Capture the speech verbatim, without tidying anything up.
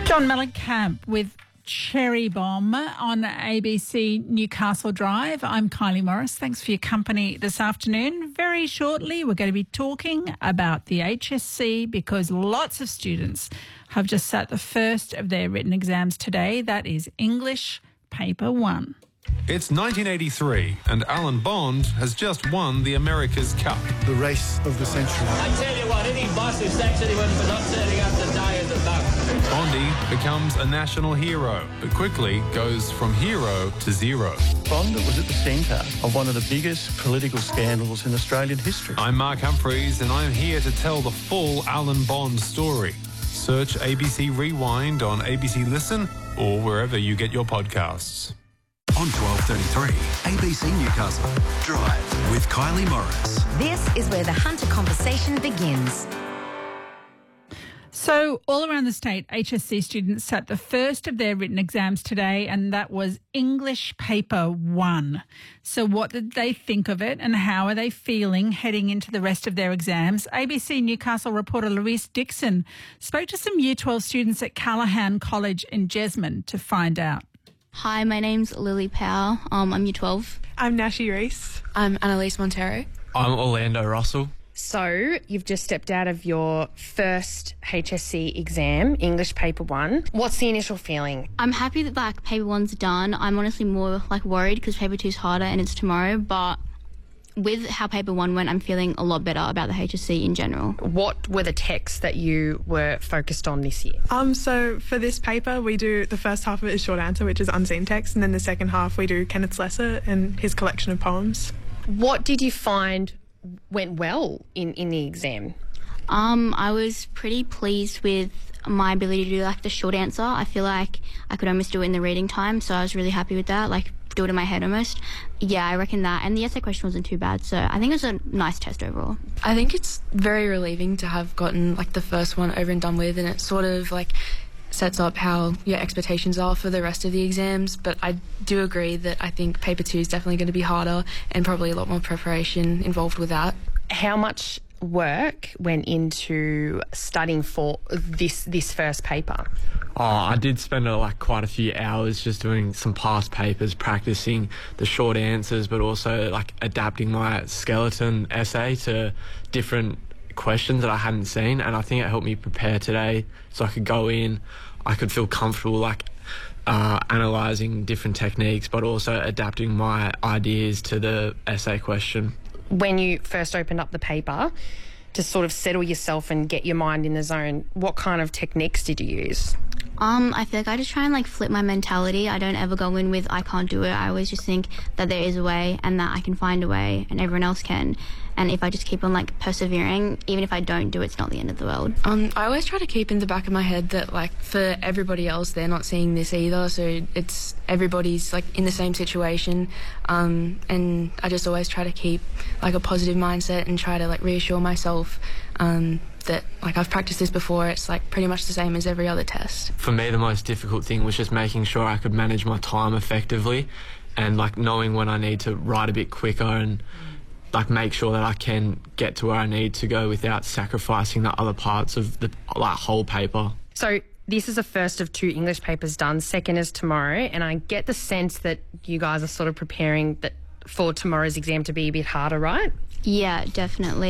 John Mellencamp with Cherry Bomb on A B C Newcastle Drive. I'm Kylie Morris. Thanks for your company this afternoon. Very shortly, we're going to be talking about the H S C because lots of students have just sat the first of their written exams today. That is English Paper One. It's nineteen eighty-three and Alan Bond has just won the America's Cup. The race of the century. I tell you what, any boss who sacks anyone for not turning up to die is a bug. Bondy becomes a national hero, but quickly goes from hero to zero. Bond was at the centre of one of the biggest political scandals in Australian history. I'm Mark Humphreys and I'm here to tell the full Alan Bond story. Search A B C Rewind on A B C Listen or wherever you get your podcasts. On twelve thirty-three, A B C Newcastle Drive with Kylie Morris. This is where the Hunter conversation begins. So all around the state, H S C students sat the first of their written exams today, and that was English Paper One. So what did they think of it and how are they feeling heading into the rest of their exams? A B C Newcastle reporter Louise Dixon spoke to some Year twelve students at Callaghan College in Jesmond to find out. Hi, my name's Lily Powell. Um, I'm Year twelve. I'm Nashi Reese. I'm Annalise Montero. I'm Orlando Russell. So, you've just stepped out of your first H S C exam, English Paper One. What's the initial feeling? I'm happy that like Paper One's done. I'm honestly more like worried because Paper Two's harder and it's tomorrow, but with how Paper One went, I'm feeling a lot better about the H S C in general. What were the texts that you were focused on this year? Um, so for this paper, we do the first half of it is short answer, which is unseen text, and then the second half we do Kenneth Slessor and his collection of poems. What did you find went well in, in the exam? Um, I was pretty pleased with my ability to do like the short answer. I feel like I could almost do it in the reading time, so I was really happy with that, like do it in my head almost. Yeah, I reckon that. And the essay question wasn't too bad, so I think it was a nice test overall. I think it's very relieving to have gotten like the first one over and done with, and it sort of like sets up how your expectations are for the rest of the exams. But I do agree that I think Paper Two is definitely going to be harder and probably a lot more preparation involved with that. How much work went into studying for this this first paper? Oh, I did spend uh, like quite a few hours just doing some past papers, practicing the short answers, but also like adapting my skeleton essay to different questions that I hadn't seen, and I think it helped me prepare today so I could go in, I could feel comfortable like uh, analysing different techniques, but also adapting my ideas to the essay question. When you first opened up the paper, to sort of settle yourself and get your mind in the zone, what kind of techniques did you use? Um, I feel like I just try and like flip my mentality. I don't ever go in with I can't do it. I always just think that there is a way and that I can find a way and everyone else can. And if I just keep on like persevering, even if I don't do it, it's not the end of the world. Um, I always try to keep in the back of my head that like for everybody else, they're not seeing this either. So it's everybody's like in the same situation. Um, and I just always try to keep like a positive mindset and try to like reassure myself um, that like I've practiced this before. It's like pretty much the same as every other test. For me, the most difficult thing was just making sure I could manage my time effectively and like knowing when I need to write a bit quicker and like make sure that I can get to where I need to go without sacrificing the other parts of the like whole paper. So this is the first of two English papers done. Second is tomorrow, and I get the sense that you guys are sort of preparing that for tomorrow's exam to be a bit harder, right? Yeah, definitely.